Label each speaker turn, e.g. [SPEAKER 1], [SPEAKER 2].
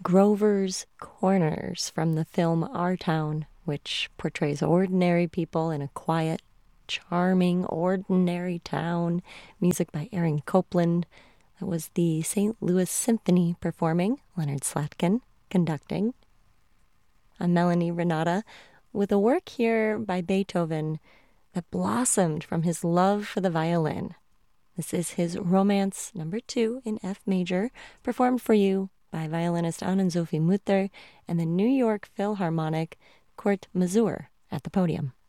[SPEAKER 1] Grover's Corners from the film Our Town, which portrays ordinary people in a quiet, charming, ordinary town. Music by Aaron Copland. That was the St. Louis Symphony performing, Leonard Slatkin conducting. I'm Melanie Renata with a work here by Beethoven that blossomed from his love for the violin. This is his Romance Number 2 in F major, performed for you by violinist Anne-Sophie Mutter and the New York Philharmonic Kurt Masur at the podium.